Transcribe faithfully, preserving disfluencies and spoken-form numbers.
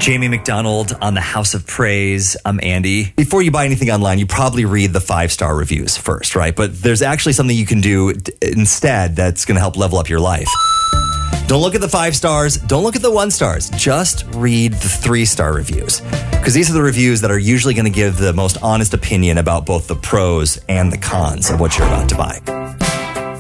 Jamie McDonald on the House of Praise. I'm Andy. Before you buy anything online, you probably read the five-star reviews first, right? But there's actually something you can do instead that's going to help level up your life. Don't look at the five stars. Don't look at the one stars. Just read the three-star reviews. Because these are the reviews that are usually going to give the most honest opinion about both the pros and the cons of what you're about to buy.